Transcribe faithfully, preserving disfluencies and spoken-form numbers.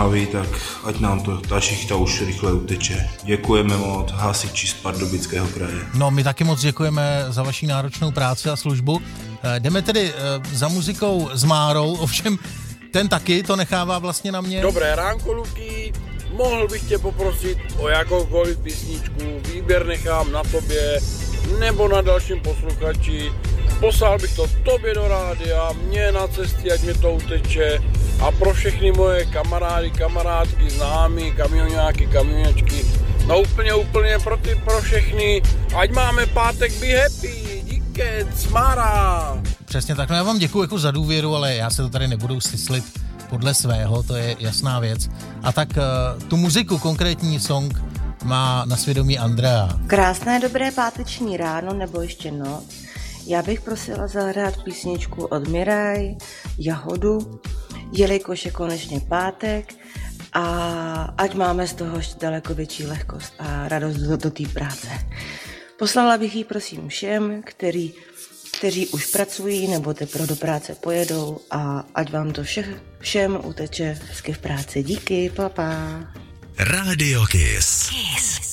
namáhavý, tak ať nám to ta šichta už rychle uteče. Děkujeme moc hasiči z Pardubického kraje. No, my taky moc děkujeme za vaši náročnou práci a službu. Jdeme tedy za muzikou s Márou, ovšem ten taky to nechává vlastně na mě. Dobré ránko, Luky. Mohl bych tě poprosit o jakoukoliv písničku, výběr nechám na tobě nebo na dalším posluchači. Poslal bych to tobě do rádia, mě na cestě, ať mi to uteče a pro všechny moje kamarády, kamarádky, známí, kamionáky, kamionačky. No úplně, úplně pro ty, pro všechny. Ať máme pátek, be happy, díky, Mára. Přesně tak, no já vám děkuji jako za důvěru, ale já se to tady nebudu syslit podle svého, to je jasná věc. A tak uh, tu muziku, konkrétní song, má na svědomí Andrea. Krásné dobré páteční ráno nebo ještě noc. Já bych prosila zahrát písničku od Miraj, Jahodu, jelikož je konečně pátek a ať máme z toho daleko větší lehkost a radost do, do té práce. Poslala bych ji prosím všem, který, kteří už pracují nebo teprve do práce pojedou a ať vám to vše, všem uteče hezky v práci. Díky, papa. Radio Kiss. Kiss.